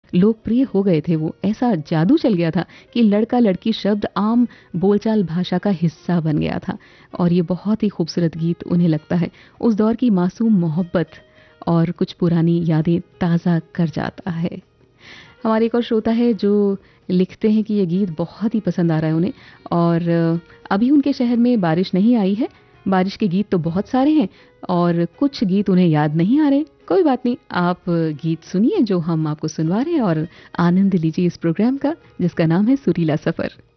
लोकप्रिय हो गए थे वो। ऐसा जादू चल गया था कि लड़का लड़की शब्द आम बोलचाल भाषा का हिस्सा बन गया था। और ये बहुत ही खूबसूरत गीत उन्हें लगता है उस दौर की मासूम मोहब्बत और कुछ पुरानी यादें ताज़ा कर जाता है। हमारे एक और श्रोता है जो लिखते हैं कि ये गीत बहुत ही पसंद आ रहा है उन्हें, और अभी उनके शहर में बारिश नहीं आई है। बारिश के गीत तो बहुत सारे हैं और कुछ गीत उन्हें याद नहीं आ रहे। कोई बात नहीं, आप गीत सुनिए जो हम आपको सुनवा रहे हैं और आनंद लीजिए इस प्रोग्राम का जिसका नाम है सुरीला सफर।